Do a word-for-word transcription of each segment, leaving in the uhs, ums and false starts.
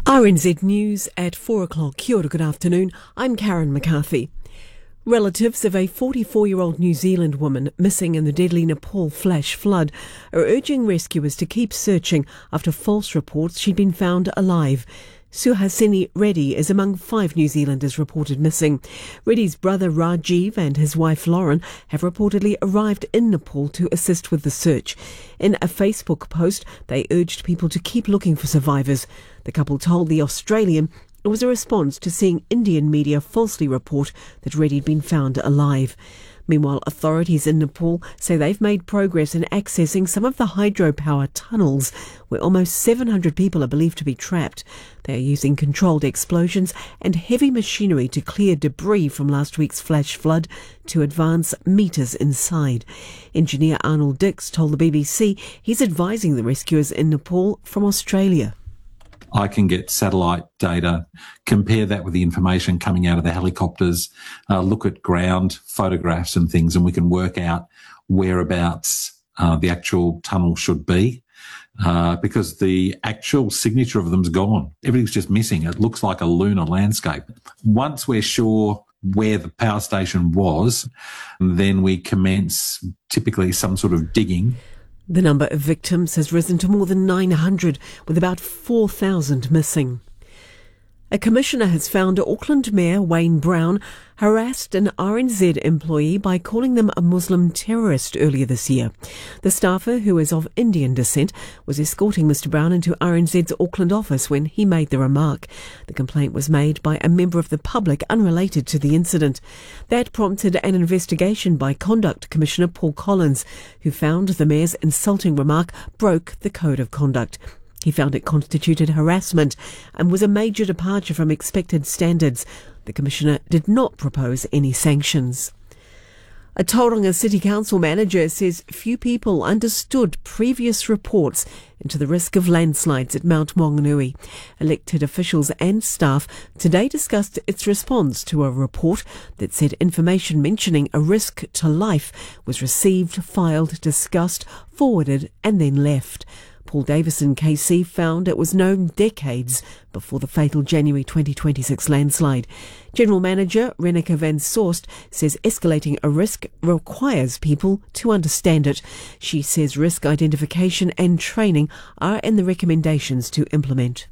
R N Z News at four o'clock. Kia ora, good afternoon. I'm Karen McCarthy. Relatives of a forty-four-year-old New Zealand woman missing in the deadly Nepal flash flood are urging rescuers to keep searching after false reports she'd been found alive. Suhasini Reddy is among five New Zealanders reported missing. Reddy's brother Rajiv and his wife Lauren have reportedly arrived in Nepal to assist with the search. In a Facebook post, they urged people to keep looking for survivors. The couple told The Australian it was a response to seeing Indian media falsely report that Reddy had been found alive. Meanwhile, authorities in Nepal say they've made progress in accessing some of the hydropower tunnels where almost seven hundred people are believed to be trapped. They are using controlled explosions and heavy machinery to clear debris from last week's flash flood to advance metres inside. Engineer Arnold Dix told the B B C he's advising the rescuers in Nepal from Australia. I can get satellite data, compare that with the information coming out of the helicopters, uh, look at ground photographs and things, and we can work out whereabouts uh, the actual tunnel should be, uh, because the actual signature of them's gone. Everything's just missing. It looks like a lunar landscape. Once we're sure where the power station was, then we commence typically some sort of digging. The number of victims has risen to more than nine hundred, with about four thousand missing. A commissioner has found Auckland Mayor Wayne Brown harassed an R N Z employee by calling them a Muslim terrorist earlier this year. The staffer, who is of Indian descent, was escorting Mister Brown into R N Z's Auckland office when he made the remark. The complaint was made by a member of the public unrelated to the incident. That prompted an investigation by Conduct Commissioner Paul Collins, who found the mayor's insulting remark broke the code of conduct. He found it constituted harassment and was a major departure from expected standards. The Commissioner did not propose any sanctions. A Tauranga City Council manager says few people understood previous reports into the risk of landslides at Mount Maunganui. Elected officials and staff today discussed its response to a report that said information mentioning a risk to life was received, filed, discussed, forwarded and then left. Paul Davison K C found it was known decades before the fatal January twenty twenty-six landslide. General Manager Renika van Soest says escalating a risk requires people to understand it. She says risk identification and training are in the recommendations to implement.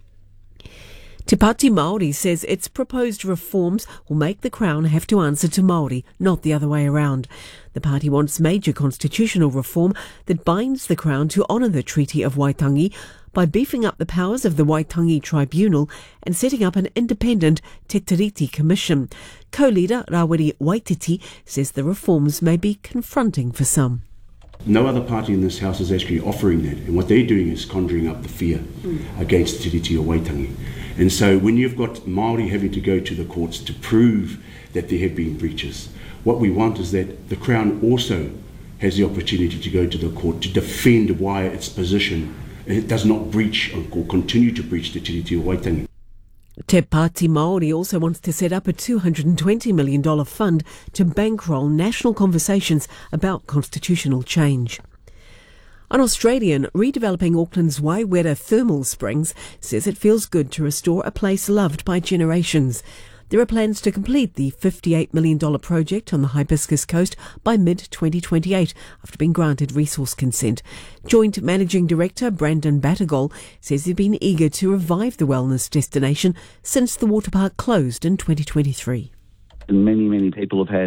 Te Pāti Māori says its proposed reforms will make the Crown have to answer to Māori, not the other way around. The party wants major constitutional reform that binds the Crown to honour the Treaty of Waitangi by beefing up the powers of the Waitangi Tribunal and setting up an independent Te Tiriti Commission. Co-leader Rawiri Waititi says the reforms may be confronting for some. No other party in this House is actually offering that, and what they're doing is conjuring up the fear mm. against Te Tiriti or Waitangi. And so when you've got Māori having to go to the courts to prove that there have been breaches, what we want is that the Crown also has the opportunity to go to the court to defend why its position it does not breach or continue to breach the Te Tiriti or Waitangi. Te Pāti Māori also wants to set up a two hundred twenty million dollars fund to bankroll national conversations about constitutional change. An Australian redeveloping Auckland's Waiwera thermal springs says it feels good to restore a place loved by generations. There are plans to complete the fifty-eight million dollars project on the Hibiscus Coast by mid twenty twenty-eight after being granted resource consent. Joint Managing Director Brandon Battergall says they've been eager to revive the wellness destination since the water park closed in twenty twenty-three. Many, many people have had